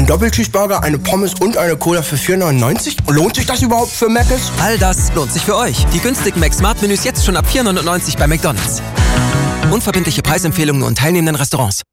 Ein Doppelcheeseburger, eine Pommes und eine Cola für 4,99? Lohnt sich das überhaupt für Mc's? All das lohnt sich für euch. Die günstigen Mac-Smart-Menüs jetzt schon ab 4,99 bei McDonald's. Unverbindliche Preisempfehlungen und teilnehmenden Restaurants.